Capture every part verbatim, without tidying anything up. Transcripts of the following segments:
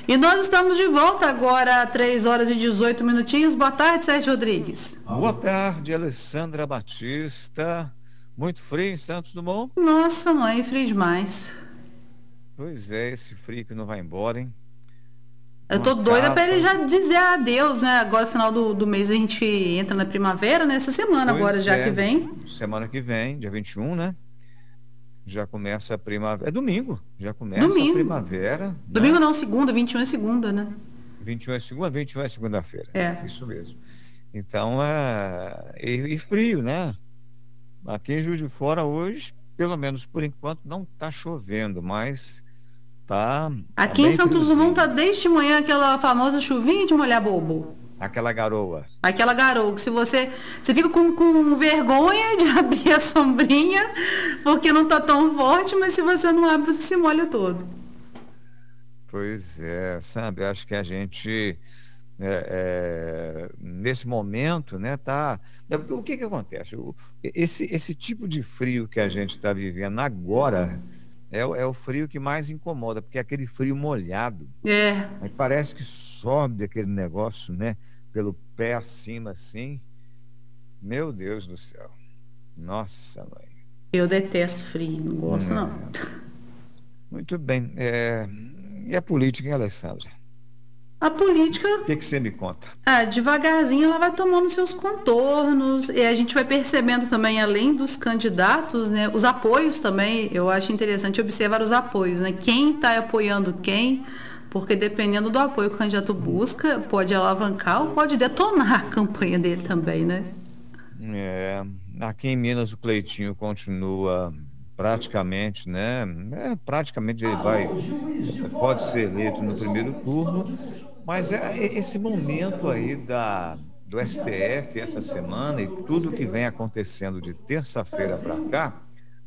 E nós estamos de volta agora, três horas e dezoito minutinhos. Boa tarde, Sérgio Rodrigues. Boa tarde, Alessandra Batista. Muito frio em Santos Dumont? Nossa, mãe, frio demais. Pois é, esse frio que não vai embora, hein? Eu Uma tô doida pra ele capa. já dizer adeus, né? Agora, final do, do mês, a gente entra na primavera, né? Essa semana agora, Pois já que é, vem. semana que vem, dia vinte e um, né? Já começa a primavera. É domingo, já começa a Domingo. primavera, Domingo né? não, segunda, vinte e um é segunda, né? vinte e um é segunda, vinte e um é segunda-feira. É. Isso mesmo. Então, é... E, e frio, né? Aqui em Juiz de Fora hoje, pelo menos por enquanto, não tá chovendo, mas tá, tá Aqui em bem Santos Dumont tá friozinho. desde de manhã aquela famosa chuvinha de molhar bobo. Aquela garoa. Aquela garoa que se você, você fica com, com vergonha de abrir a sombrinha, porque não tá tão forte, mas se você não abre, você se molha todo. Pois é, sabe? Acho que a gente é, é, nesse momento, né, tá. é, porque O que que acontece? O- esse, esse tipo de frio que a gente está vivendo agora é, o- é o frio que mais incomoda, porque é aquele frio molhado. É, Aí parece que sobe aquele negócio, né? Pelo pé acima, assim. Meu Deus do céu. Nossa, mãe. eu detesto frio, não gosto não. É, muito bem. É, e a política, hein, Alessandra? A política, O que que você me conta? ah, devagarzinho, ela vai tomando seus contornos, e a gente vai percebendo também, além dos candidatos, né, os apoios também. Eu acho interessante observar os apoios, né? Quem está apoiando quem, porque dependendo do apoio que o candidato busca, pode alavancar ou pode detonar a campanha dele também, né? É, aqui em Minas o Cleitinho continua praticamente, né? É, praticamente ele vai, pode ser eleito no primeiro turno, mas é esse momento aí da, do S T F essa semana e tudo que vem acontecendo de terça-feira para cá,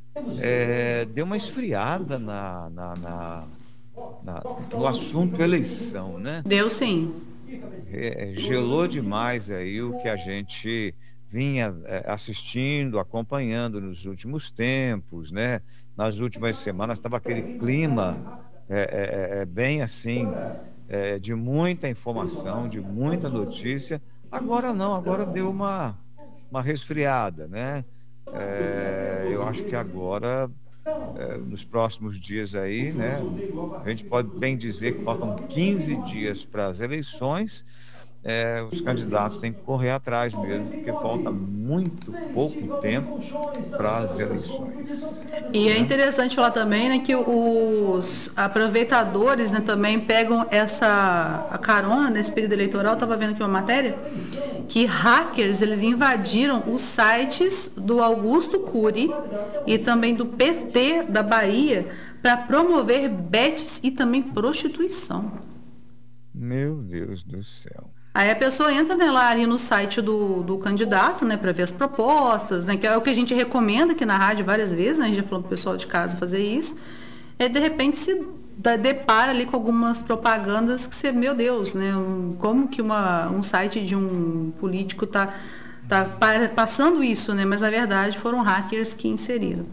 é, deu uma esfriada na, na, na- na- no assunto eleição, né? Deu sim. É, gelou demais aí o que a gente vinha é, assistindo, acompanhando nos últimos tempos, né? Nas últimas semanas estava aquele clima é, é, é, é, bem assim, é, de muita informação, de muita notícia. Agora não, agora deu uma, uma resfriada, né? É, eu acho que agora, é, nos próximos dias aí, né? A gente pode bem dizer que faltam quinze dias para as eleições. É, os candidatos têm que correr atrás mesmo, porque falta muito pouco tempo para as eleições, E é né? interessante falar também, né, que os aproveitadores, né, também pegam essa a carona nesse período eleitoral. Estava vendo aqui uma matéria que hackers eles invadiram os sites do Augusto Cury e também do P T da Bahia para promover bets e também prostituição. Meu Deus do céu. Aí a pessoa entra, né, lá ali no site do, do candidato, né, para ver as propostas, né, que é o que a gente recomenda aqui na rádio várias vezes, né, a gente já falou pro pessoal de casa fazer isso. E de repente se dá- depara ali com algumas propagandas que você, meu Deus, né, um- como que uma, um site de um político tá, tá pa- passando isso, né, mas na verdade foram hackers que inseriram.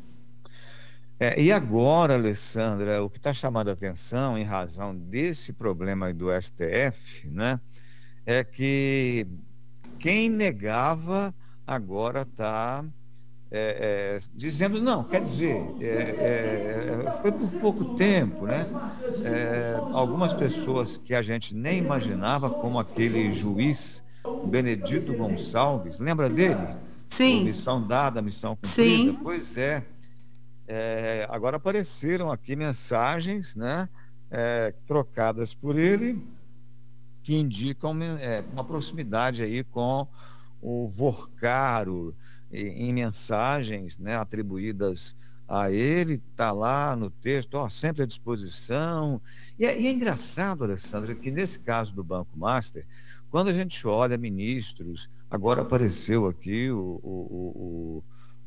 É, e agora, Alessandra, o que está chamando a atenção em razão desse problema aí do S T F, né, é que quem negava agora está é, é, dizendo não, quer dizer, é, é, foi por pouco tempo, né? É, algumas pessoas que a gente nem imaginava, como aquele juiz Benedito Gonçalves, lembra dele? O Sim, missão dada, missão cumprida? sim. Pois é, é, agora apareceram aqui mensagens, né? É, trocadas por ele, que indicam é, uma proximidade aí com o Vorcaro em mensagens, né, atribuídas a ele, está lá no texto, ó, sempre à disposição. E é, e é engraçado, Alessandra, que nesse caso do Banco Master, quando a gente olha ministros, agora apareceu aqui o, o, o,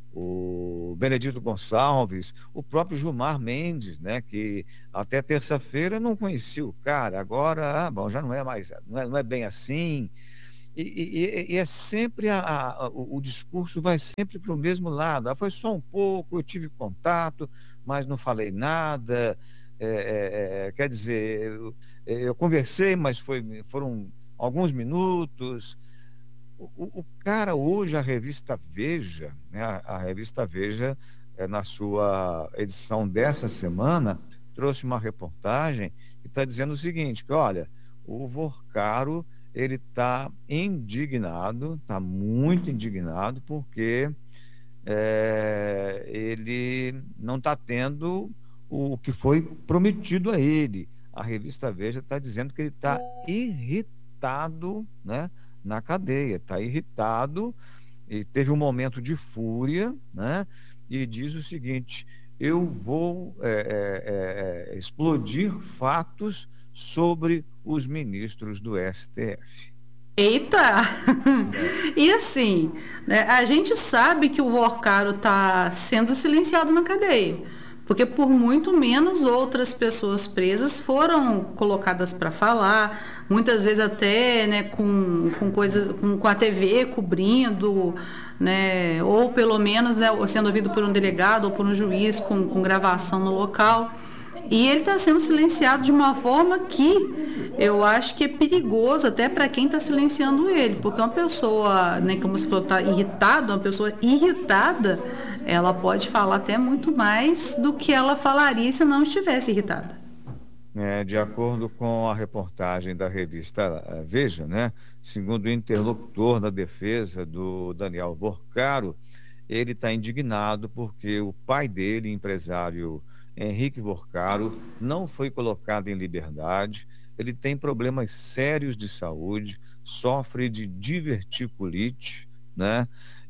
o Benedito Gonçalves, o próprio Gilmar Mendes, né, que até terça-feira não conhecia o cara, agora, ah, bom, já não é mais, não é, não é bem assim. E, e- e é sempre a, a- o, o discurso vai sempre para o mesmo lado. Ah, foi só um pouco, eu tive contato, mas não falei nada. é, é, quer dizer, eu, eu conversei, mas foi, foram alguns minutos. O, o- o cara hoje, a revista Veja, né, a, a revista Veja, é, na sua edição dessa semana, trouxe uma reportagem que está dizendo o seguinte, que olha, o Vorcaro, ele está indignado, está muito indignado, porque é, ele não está tendo o que foi prometido a ele. A revista Veja está dizendo que ele está irritado, né, na cadeia, está irritado e teve um momento de fúria, né, e diz o seguinte: eu vou é, é, é, explodir fatos sobre os ministros do S T F. Eita! É, E assim, né, a gente sabe que o Vorcaro está sendo silenciado na cadeia, porque por muito menos outras pessoas presas foram colocadas para falar, muitas vezes até, né, com, com coisas, com, com a T V cobrindo, né, ou pelo menos, né, sendo ouvido por um delegado ou por um juiz com, com gravação no local. E ele está sendo silenciado de uma forma que eu acho que é perigoso até para quem está silenciando ele, porque uma pessoa, né, como você falou, está irritada, uma pessoa irritada, ela pode falar até muito mais do que ela falaria se não estivesse irritada. É, de acordo com a reportagem da revista eh, Veja, né, segundo o interlocutor da defesa do Daniel Vorcaro, ele está indignado porque o pai dele, empresário Henrique Vorcaro, não foi colocado em liberdade. Ele tem problemas sérios de saúde, sofre de diverticulite, né?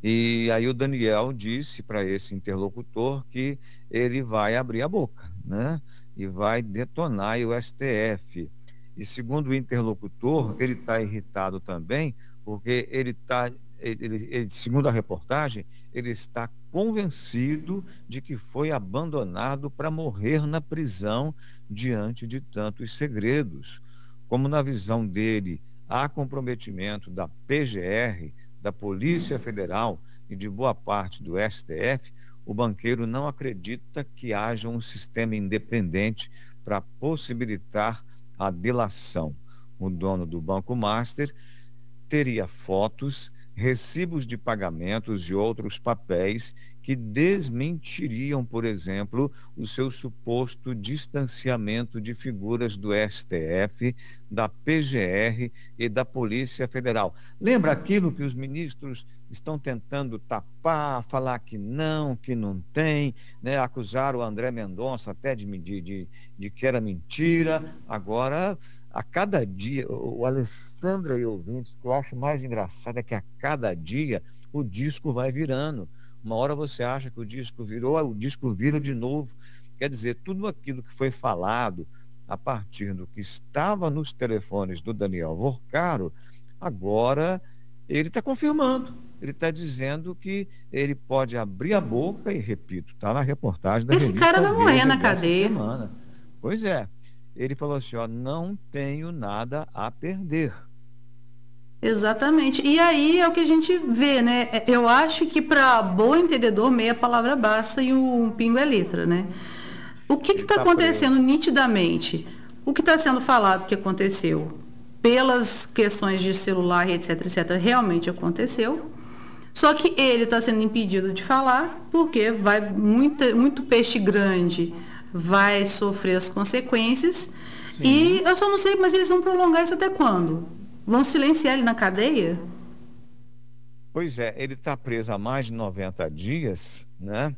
E aí o Daniel disse para esse interlocutor que ele vai abrir a boca, né? E vai detonar o S T F. E segundo o interlocutor, ele está irritado também, porque ele está, ele, ele- ele- segundo a reportagem, ele está convencido de que foi abandonado para morrer na prisão diante de tantos segredos. Como na visão dele, há comprometimento da P G R, da Polícia Federal e de boa parte do S T F, o banqueiro não acredita que haja um sistema independente para possibilitar a delação. O dono do Banco Master teria fotos, recibos de pagamentos e outros papéis que desmentiriam, por exemplo, o seu suposto distanciamento de figuras do S T F, da P G R e da Polícia Federal. Lembra aquilo que os ministros estão tentando tapar, falar que não, que não tem, né? Acusaram o André Mendonça até de, de, de, de que era mentira. Agora a cada dia, o Alessandra e ouvintes, o que eu acho mais engraçado é que a cada dia o disco vai virando. Uma hora você acha que o disco virou, o disco vira de novo. Quer dizer, tudo aquilo que foi falado a partir do que estava nos telefones do Daniel Vorcaro, agora ele está confirmando. Ele está dizendo que ele pode abrir a boca, e repito, está na reportagem da Esse cara revista vai morrer Veja na dessa cadeia. semana. Pois é. Ele falou assim, ó, não tenho nada a perder. Exatamente. E aí é o que a gente vê, né? É, eu acho que para bom entendedor, meia palavra basta e o pingo é letra, né? O que Ele está está acontecendo preso. nitidamente? O que está sendo falado que aconteceu? Pelas questões de celular, etc, etc, realmente aconteceu. Só que ele está sendo impedido de falar porque vai muita, muito peixe grande vai sofrer as consequências. E Sim. eu só não sei, mas eles vão prolongar isso até quando? Vão silenciar ele na cadeia? Pois é, ele está preso há mais de noventa dias, né?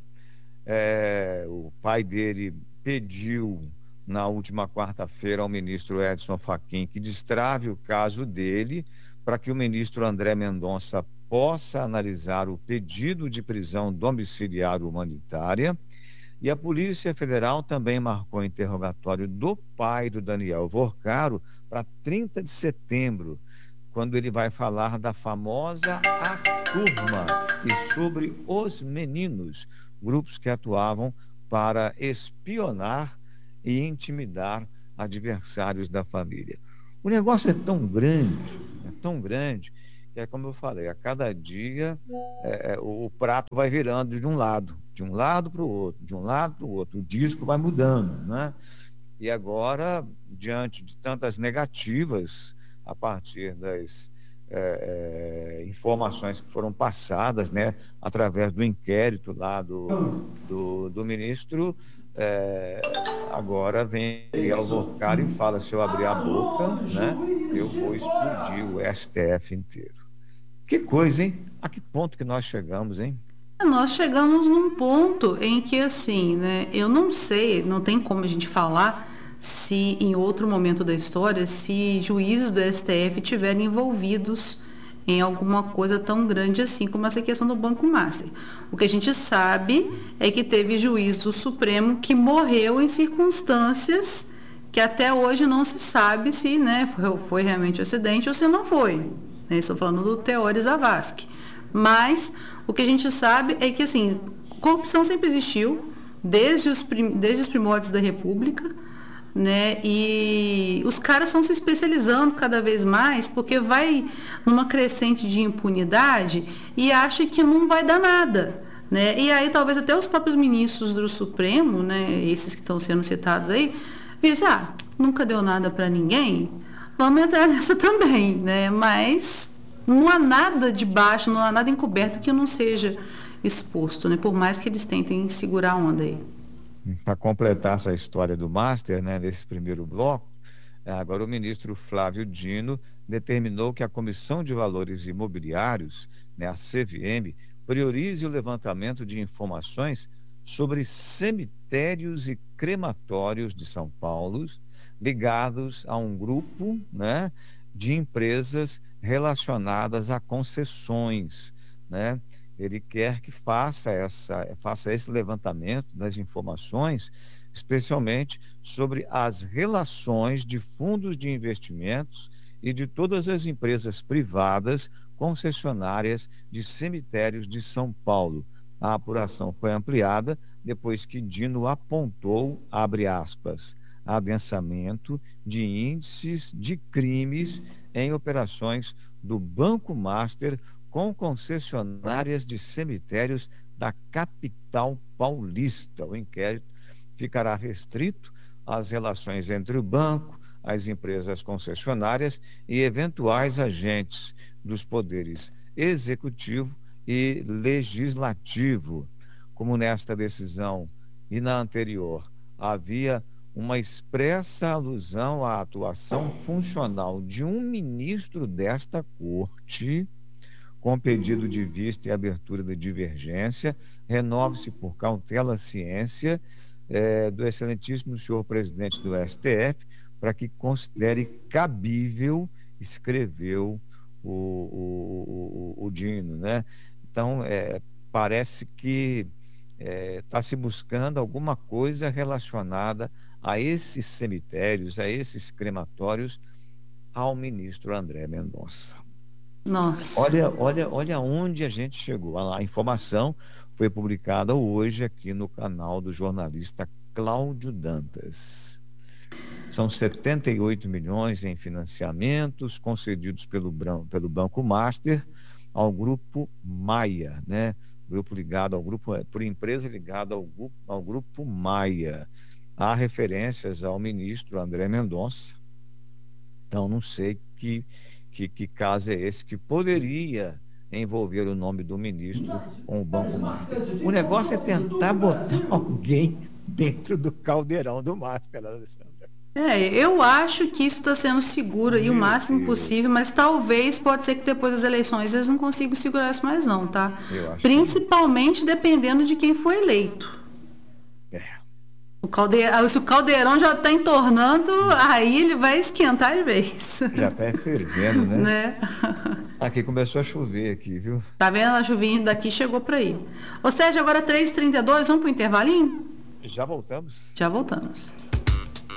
É, o pai dele pediu na última quarta-feira ao ministro Edson Fachin que destrave o caso dele para que o ministro André Mendonça possa analisar o pedido de prisão domiciliar humanitária. E a Polícia Federal também marcou interrogatório do pai do Daniel Vorcaro para trinta de setembro, quando ele vai falar da famosa A Turma e sobre os meninos, grupos que atuavam para espionar e intimidar adversários da família. O negócio é tão grande, é tão grande, que é como eu falei, a cada dia é, é, o, o prato vai virando de um lado, de um lado para o outro, de um lado para o outro, o disco vai mudando, né? E agora, diante de tantas negativas, a partir das é, é, informações que foram passadas, né, através do inquérito lá do, do, do ministro, é, agora vem Miguel Volcário e fala: se eu abrir a boca, né, eu vou explodir o S T F inteiro. Que coisa, hein? A que ponto que nós chegamos, hein? Nós chegamos num ponto em que, assim, né, eu não sei, não tem como a gente falar se em outro momento da história, se juízes do S T F estiverem envolvidos em alguma coisa tão grande assim como essa questão do Banco Master. O que a gente sabe é que teve juiz do Supremo que morreu em circunstâncias que até hoje não se sabe se, né, foi, foi realmente um acidente ou se não foi. Né? Estou falando do Teori Zavascki. Mas o que a gente sabe é que, assim, corrupção sempre existiu, desde os, prim, desde os primórdios da República, né? E os caras estão se especializando cada vez mais, porque vai numa crescente de impunidade e acha que não vai dar nada, né? E aí talvez até os próprios ministros do Supremo, né, esses que estão sendo citados aí, dizem: ah, nunca deu nada para ninguém, vamos entrar nessa também, né? Mas não há nada de baixo, não há nada encoberto que não seja exposto, né? Por mais que eles tentem segurar a onda aí. Para completar essa história do Master, né, nesse primeiro bloco, agora o ministro Flávio Dino determinou que a Comissão de Valores Imobiliários, né, a C V M, priorize o levantamento de informações sobre cemitérios e crematórios de São Paulo, ligados a um grupo, né, de empresas relacionadas a concessões, né? Ele quer que faça, essa, faça esse levantamento das informações, especialmente sobre as relações de fundos de investimentos e de todas as empresas privadas concessionárias de cemitérios de São Paulo. A apuração foi ampliada depois que Dino apontou, abre aspas, adensamento de índices de crimes em operações do Banco Master com concessionárias de cemitérios da capital paulista. O inquérito ficará restrito às relações entre o banco, as empresas concessionárias e eventuais agentes dos poderes executivo e legislativo. Como nesta decisão e na anterior havia uma expressa alusão à atuação funcional de um ministro desta corte, com pedido de vista e abertura da divergência, renove-se por cautela ciência eh, do excelentíssimo senhor presidente do S T F, para que considere cabível, escreveu o, o, o, o Dino, né? Então, é, parece que está é, se buscando alguma coisa relacionada a esses cemitérios, a esses crematórios, ao ministro André Mendonça. Nossa. Olha, olha, olha onde a gente chegou. A informação foi publicada hoje aqui no canal do jornalista Cláudio Dantas. São setenta e oito milhões em financiamentos concedidos pelo, pelo Banco Master ao Grupo Maia, né? Grupo ligado ao grupo, por empresa ligada ao grupo, ao grupo Maia. Há referências ao ministro André Mendonça. Então, não sei que Que, que caso é esse que poderia envolver o nome do ministro com o Banco Master. O negócio é tentar botar alguém dentro do caldeirão do Master, Alessandra. É, eu acho que isso está sendo seguro aí o máximo Deus. possível, mas talvez pode ser que depois das eleições eles não consigam segurar isso mais não, tá? Eu acho Principalmente que... dependendo de quem foi eleito. É. O caldeirão, se o caldeirão já está entornando, aí ele vai esquentar de vez. Já está fervendo, né? né? Aqui começou a chover aqui, viu? Tá vendo? A chuvinha daqui chegou para aí. Ou seja, agora três e trinta e dois, vamos para o intervalinho? Já voltamos. Já voltamos.